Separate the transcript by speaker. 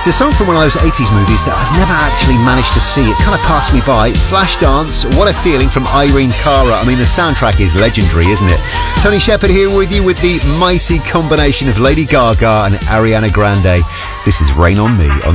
Speaker 1: It's a song from one of those 80s movies that I've never actually managed to see. It kind of passed me by. Flashdance, What a Feeling from Irene Cara. I mean, the soundtrack is legendary, isn't it? Tony Shepard here with you with the mighty combination of Lady Gaga and Ariana Grande. This is Rain on Me on